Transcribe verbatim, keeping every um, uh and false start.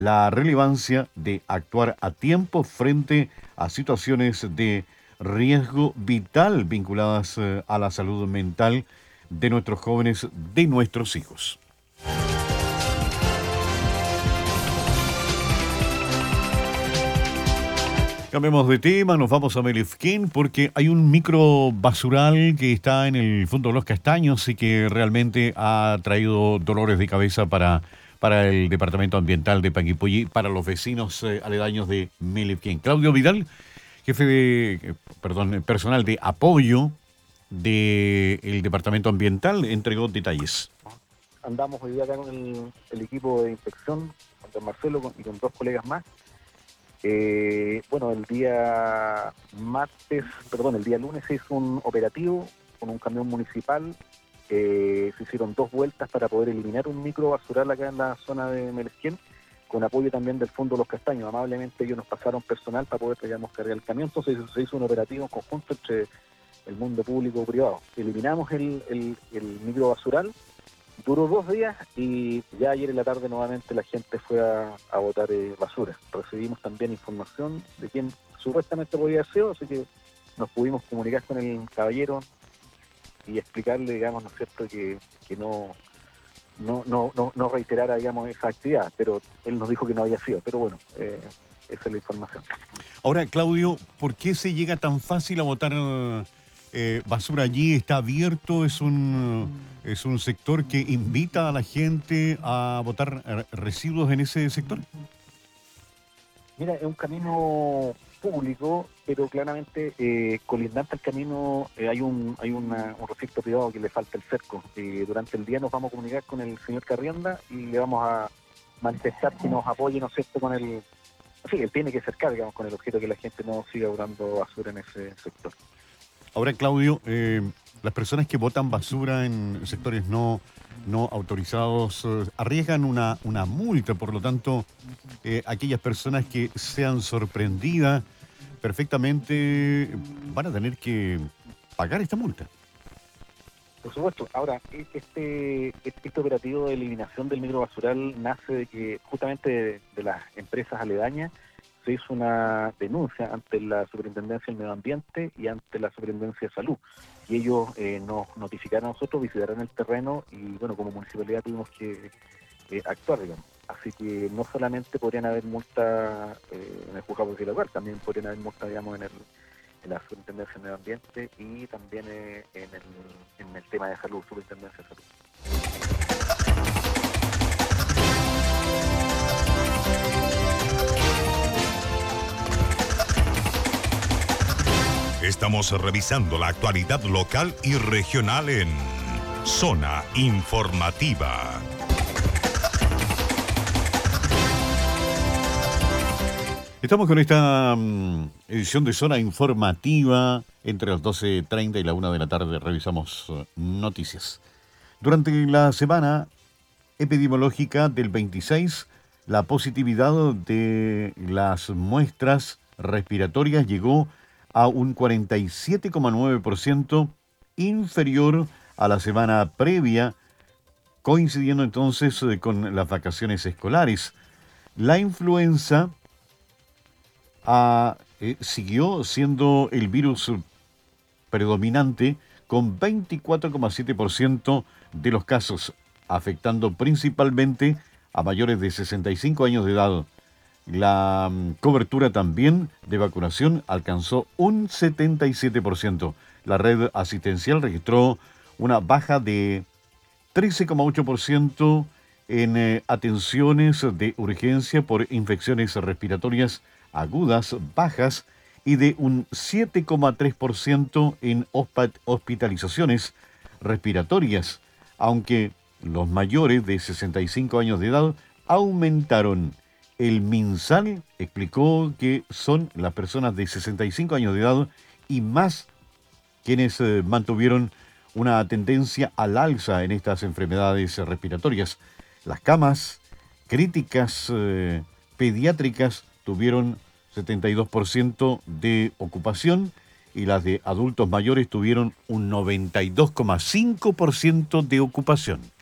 la relevancia de actuar a tiempo frente a situaciones de riesgo vital vinculadas eh, a la salud mental de nuestros jóvenes, de nuestros hijos. Cambiemos de tema, nos vamos a Melifquén porque hay un micro basural que está en el fondo de los castaños y que realmente ha traído dolores de cabeza para, para el Departamento Ambiental de Panguipulli, para los vecinos eh, aledaños de Melifquén. Claudio Vidal, jefe de, eh, perdón, eh, personal de apoyo del Departamento Ambiental, entregó detalles. Andamos hoy día acá con el, el equipo de inspección, con don Marcelo con- y con dos colegas más. Eh, bueno, el día martes, perdón, el día lunes se hizo un operativo con un camión municipal. Eh, se hicieron dos vueltas para poder eliminar un micro basural acá en la zona de Melesquén, con apoyo también del Fondo Los Castaños. Amablemente ellos nos pasaron personal para poder, digamos, cargar el camión. Entonces se hizo un operativo en conjunto entre el mundo público y privado. Eliminamos el, el, el micro basural. Duró dos días y ya ayer en la tarde nuevamente la gente fue a, a botar eh, basura. Recibimos también información de quién supuestamente podía haber sido, así que nos pudimos comunicar con el caballero y explicarle, digamos, ¿no es cierto?, que, que no, no, no, no, no reiterara, digamos, esa actividad, pero él nos dijo que no había sido. Pero bueno, eh, esa es la información. Ahora, Claudio, ¿por qué se llega tan fácil a botar eh, basura allí? ¿Está abierto? ¿Es un, es un sector que invita a la gente a botar eh, residuos en ese sector? Mira, es un camino público, pero claramente eh, colindante al camino eh, hay un hay una- un recinto privado que le falta el cerco. Eh, durante el día nos vamos a comunicar con el señor Carrienda y le vamos a manifestar que nos apoye, ¿no es cierto?, con el... Sí, él tiene que cercar, digamos, con el objeto que la gente no siga botando basura en ese sector. Ahora, Claudio, eh, las personas que botan basura en sectores no, no autorizados eh, arriesgan una, una multa, por lo tanto, eh, aquellas personas que sean sorprendidas perfectamente van a tener que pagar esta multa. Por supuesto. Ahora, e- este, este este operativo de eliminación del microbasural nace de que justamente de, de las empresas aledañas se hizo una denuncia ante la Superintendencia del Medio Ambiente y ante la Superintendencia de Salud. Y ellos eh, nos notificaron a nosotros, visitaron el terreno y, bueno, como municipalidad tuvimos que eh, actuar, digamos. Así que no solamente podrían haber multas eh, en el juzgado de local, también podrían haber multas, digamos, en el en la Superintendencia de Medio Ambiente y también eh, en, el, en el tema de salud, Superintendencia de Salud. Estamos revisando la actualidad local y regional en Zona Informativa. Estamos con esta mm, edición de Zona Informativa. Entre las doce treinta y la una de la tarde revisamos eh, noticias. Durante la semana epidemiológica del veintiséis, la positividad de las muestras respiratorias llegó a un cuarenta y siete coma nueve por ciento, inferior a la semana previa, coincidiendo entonces eh, con las vacaciones escolares. La influenza ah, eh, siguió siendo el virus predominante con veinticuatro coma siete por ciento de los casos, afectando principalmente a mayores de sesenta y cinco años de edad. La mm, cobertura también de vacunación alcanzó un setenta y siete por ciento. La red asistencial registró una baja de trece coma ocho por ciento en eh, atenciones de urgencia por infecciones respiratorias agudas bajas y de un siete coma tres por ciento en hospa- hospitalizaciones respiratorias, aunque los mayores de sesenta y cinco años de edad aumentaron. El MinSal explicó que son las personas de sesenta y cinco años de edad y más quienes eh, mantuvieron una tendencia al alza en estas enfermedades eh, respiratorias. Las camas críticas eh, pediátricas tuvieron setenta y dos por ciento de ocupación y las de adultos mayores tuvieron un noventa y dos coma cinco por ciento de ocupación.